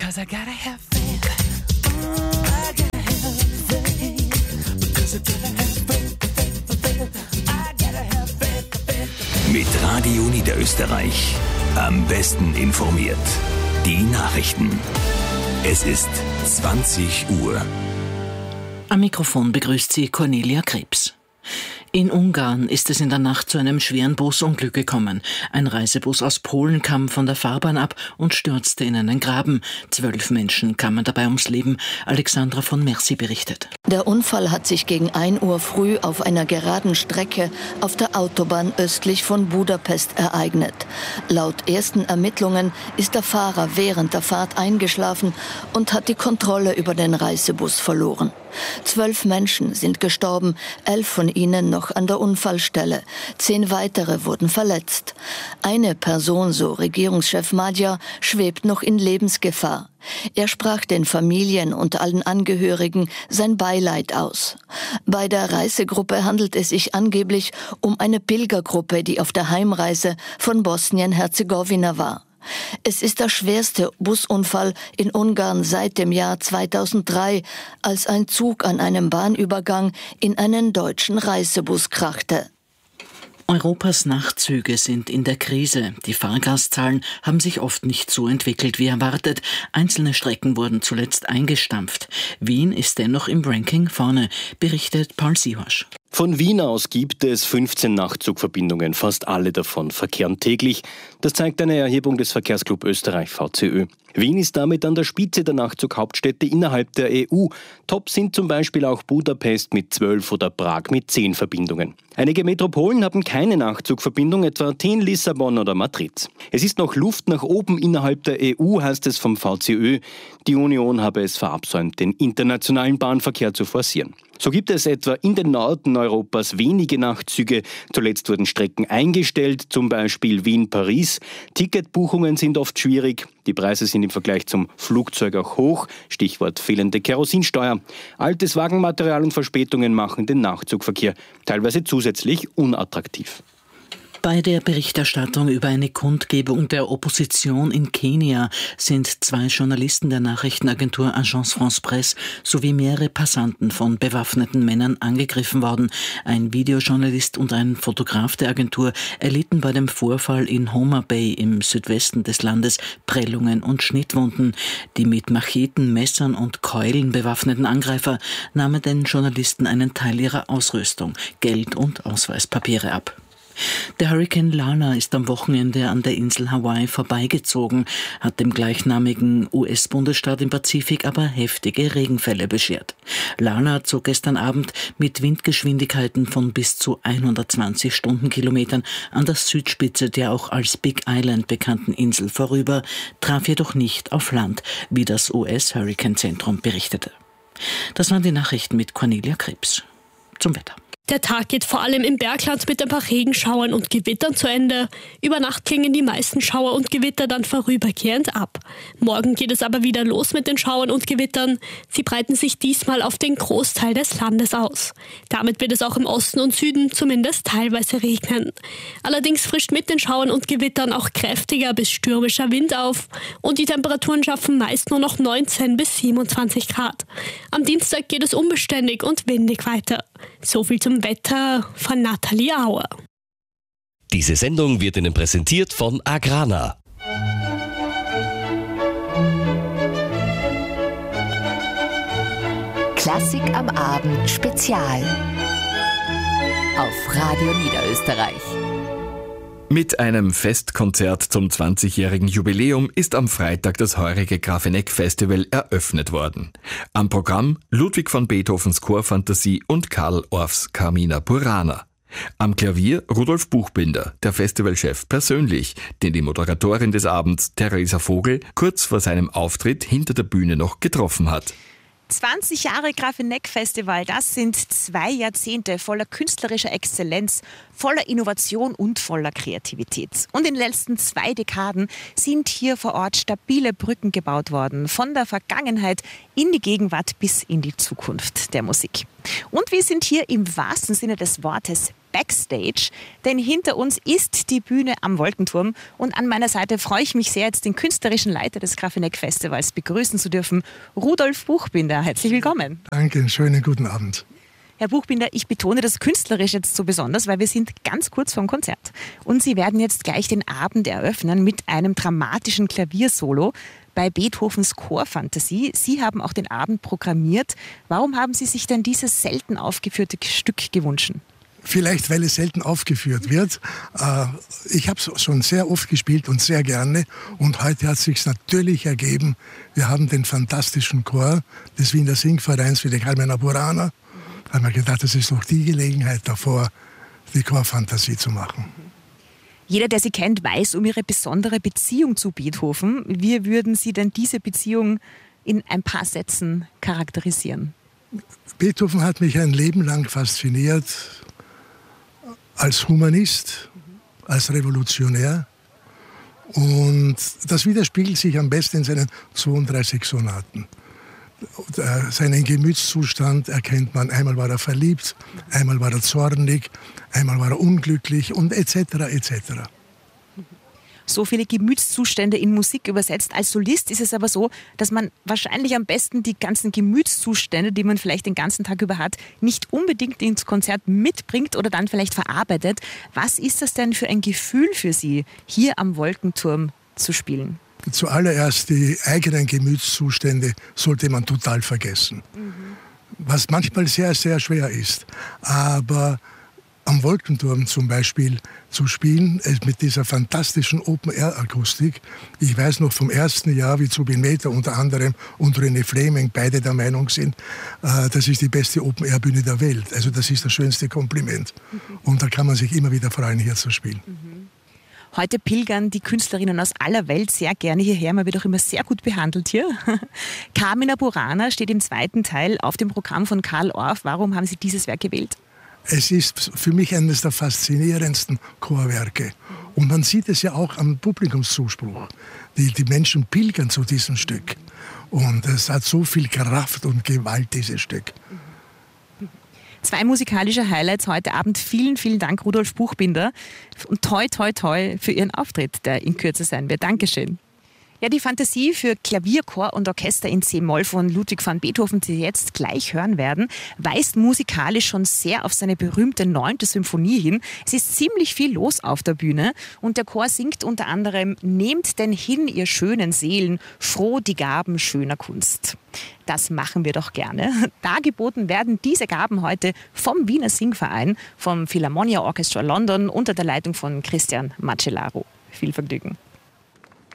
Because I gotta have faith. I gotta have faith. Because I gotta have faith. I gotta have faith. Mit Radio Niederösterreich. Am besten informiert. Die Nachrichten. Es ist 20 Uhr. Am Mikrofon begrüßt sie Cornelia Krebs. In Ungarn ist es in der Nacht zu einem schweren Busunglück gekommen. Ein Reisebus aus Polen kam von der Fahrbahn ab und stürzte in einen Graben. 12 Menschen kamen dabei ums Leben. Alexandra von Merci berichtet. Der Unfall hat sich gegen 1 Uhr früh auf einer geraden Strecke auf der Autobahn östlich von Budapest ereignet. Laut ersten Ermittlungen ist der Fahrer während der Fahrt eingeschlafen und hat die Kontrolle über den Reisebus verloren. 12 Menschen sind gestorben, 11 von ihnen noch an der Unfallstelle. 10 weitere wurden verletzt. Eine Person, so Regierungschef Magyar, schwebt noch in Lebensgefahr. Er sprach den Familien und allen Angehörigen sein Beileid aus. Bei der Reisegruppe handelt es sich angeblich um eine Pilgergruppe, die auf der Heimreise von Bosnien-Herzegowina war. Es ist der schwerste Busunfall in Ungarn seit dem Jahr 2003, als ein Zug an einem Bahnübergang in einen deutschen Reisebus krachte. Europas Nachtzüge sind in der Krise. Die Fahrgastzahlen haben sich oft nicht so entwickelt wie erwartet. Einzelne Strecken wurden zuletzt eingestampft. Wien ist dennoch im Ranking vorne, berichtet Paul Sihorsch. Von Wien aus gibt es 15 Nachtzugverbindungen, fast alle davon verkehren täglich. Das zeigt eine Erhebung des Verkehrsclub Österreich VCÖ. Wien ist damit an der Spitze der Nachtzughauptstädte innerhalb der EU. Top sind zum Beispiel auch Budapest mit 12 oder Prag mit 10 Verbindungen. Einige Metropolen haben keine Nachtzugverbindung, etwa Athen, Lissabon oder Madrid. Es ist noch Luft nach oben innerhalb der EU, heißt es vom VCÖ. Die Union habe es verabsäumt, den internationalen Bahnverkehr zu forcieren. So gibt es etwa in den Norden Europas wenige Nachtzüge. Zuletzt wurden Strecken eingestellt, zum Beispiel Wien-Paris. Ticketbuchungen sind oft schwierig. Die Preise sind im Vergleich zum Flugzeug auch hoch. Stichwort fehlende Kerosinsteuer. Altes Wagenmaterial und Verspätungen machen den Nachtzugverkehr teilweise zusätzlich unattraktiv. Bei der Berichterstattung über eine Kundgebung der Opposition in Kenia sind 2 Journalisten der Nachrichtenagentur Agence France Presse sowie mehrere Passanten von bewaffneten Männern angegriffen worden. Ein Videojournalist und ein Fotograf der Agentur erlitten bei dem Vorfall in Homa Bay im Südwesten des Landes Prellungen und Schnittwunden. Die mit Macheten, Messern und Keulen bewaffneten Angreifer nahmen den Journalisten einen Teil ihrer Ausrüstung, Geld und Ausweispapiere ab. Der Hurrikan Lana ist am Wochenende an der Insel Hawaii vorbeigezogen, hat dem gleichnamigen US-Bundesstaat im Pazifik aber heftige Regenfälle beschert. Lana zog gestern Abend mit Windgeschwindigkeiten von bis zu 120 Stundenkilometern an der Südspitze der auch als Big Island bekannten Insel vorüber, traf jedoch nicht auf Land, wie das US-Hurrikanzentrum berichtete. Das waren die Nachrichten mit Cornelia Krebs. Zum Wetter. Der Tag geht vor allem im Bergland mit ein paar Regenschauern und Gewittern zu Ende. Über Nacht klingen die meisten Schauer und Gewitter dann vorübergehend ab. Morgen geht es aber wieder los mit den Schauern und Gewittern. Sie breiten sich diesmal auf den Großteil des Landes aus. Damit wird es auch im Osten und Süden zumindest teilweise regnen. Allerdings frischt mit den Schauern und Gewittern auch kräftiger bis stürmischer Wind auf. Und die Temperaturen schaffen meist nur noch 19 bis 27 Grad. Am Dienstag geht es unbeständig und windig weiter. So viel zum Wetter von Nathalie Auer. Diese Sendung wird Ihnen präsentiert von Agrana. Klassik am Abend Spezial auf Radio Niederösterreich. Mit einem Festkonzert zum 20-jährigen Jubiläum ist am Freitag das heurige Grafeneck Festival eröffnet worden. Am Programm Ludwig van Beethovens Chorfantasie und Karl Orffs Carmina Burana. Am Klavier Rudolf Buchbinder, der Festivalchef persönlich, den die Moderatorin des Abends, Theresa Vogel, kurz vor seinem Auftritt hinter der Bühne noch getroffen hat. 20 Jahre Grafeneck Festival, das sind 2 Jahrzehnte voller künstlerischer Exzellenz, voller Innovation und voller Kreativität. Und in den letzten 2 Dekaden sind hier vor Ort stabile Brücken gebaut worden, von der Vergangenheit in die Gegenwart bis in die Zukunft der Musik. Und wir sind hier im wahrsten Sinne des Wortes Backstage, denn hinter uns ist die Bühne am Wolkenturm und an meiner Seite freue ich mich sehr, jetzt den künstlerischen Leiter des Grafeneck Festivals begrüßen zu dürfen, Rudolf Buchbinder. Herzlich willkommen. Danke, einen schönen guten Abend. Herr Buchbinder, ich betone das künstlerisch jetzt so besonders, weil wir sind ganz kurz vorm Konzert. Und Sie werden jetzt gleich den Abend eröffnen mit einem dramatischen Klaviersolo bei Beethovens Chorfantasie. Sie haben auch den Abend programmiert. Warum haben Sie sich denn dieses selten aufgeführte Stück gewünscht? Vielleicht, weil es selten aufgeführt wird. Ich habe es schon sehr oft gespielt und sehr gerne. Und heute hat es sich natürlich ergeben, wir haben den fantastischen Chor des Wiener Singvereins für die Carmina Burana. Da haben wir gedacht, das ist doch die Gelegenheit davor, die Chorfantasie zu machen. Jeder, der Sie kennt, weiß um Ihre besondere Beziehung zu Beethoven. Wie würden Sie denn diese Beziehung in ein paar Sätzen charakterisieren? Beethoven hat mich ein Leben lang fasziniert als Humanist, als Revolutionär. Und das widerspiegelt sich am besten in seinen 32 Sonaten. Seinen Gemütszustand erkennt man. Einmal war er verliebt, einmal war er zornig, einmal war er unglücklich und etc. etc. So viele Gemütszustände in Musik übersetzt. Als Solist ist es aber so, dass man wahrscheinlich am besten die ganzen Gemütszustände, die man vielleicht den ganzen Tag über hat, nicht unbedingt ins Konzert mitbringt oder dann vielleicht verarbeitet. Was ist das denn für ein Gefühl für Sie, hier am Wolkenturm zu spielen? Zuallererst die eigenen Gemütszustände sollte man total vergessen. Was manchmal sehr, sehr schwer ist. Aber am Wolkenturm zum Beispiel zu spielen, mit dieser fantastischen Open-Air-Akustik. Ich weiß noch vom ersten Jahr, wie Zubin Mehta unter anderem und René Fleming beide der Meinung sind, das ist die beste Open-Air-Bühne der Welt. Also das ist das schönste Kompliment. Und da kann man sich immer wieder freuen, hier zu spielen. Heute pilgern die Künstlerinnen aus aller Welt sehr gerne hierher. Man wird auch immer sehr gut behandelt hier. Carmina Burana steht im zweiten Teil auf dem Programm von Carl Orff. Warum haben Sie dieses Werk gewählt? Es ist für mich eines der faszinierendsten Chorwerke. Und man sieht es ja auch am Publikumszuspruch. Die Menschen pilgern zu diesem Stück. Und es hat so viel Kraft und Gewalt, dieses Stück. 2 musikalische Highlights heute Abend. Vielen, vielen Dank, Rudolf Buchbinder. Und toi, toi, toi für Ihren Auftritt, der in Kürze sein wird. Dankeschön. Ja, die Fantasie für Klavier, Chor und Orchester in C-Moll von Ludwig van Beethoven, die Sie jetzt gleich hören werden, weist musikalisch schon sehr auf seine berühmte 9. Symphonie hin. Es ist ziemlich viel los auf der Bühne und der Chor singt unter anderem: Nehmt denn hin, ihr schönen Seelen, froh die Gaben schöner Kunst. Das machen wir doch gerne. Dargeboten werden diese Gaben heute vom Wiener Singverein, vom Philharmonia Orchestra London unter der Leitung von Christian Macellaro. Viel Vergnügen.